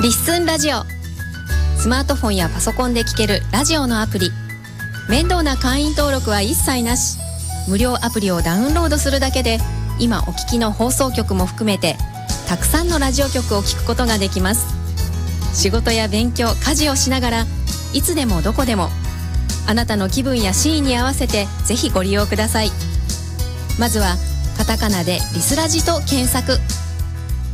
リッスンラジオ。スマートフォンやパソコンで聞けるラジオのアプリ。面倒な会員登録は一切なし。無料アプリをダウンロードするだけで今お聞きの放送局も含めてたくさんのラジオ局を聞くことができます。仕事や勉強、家事をしながらいつでもどこでもあなたの気分やシーンに合わせてぜひご利用ください。まずはカタカナでリスラジと検索。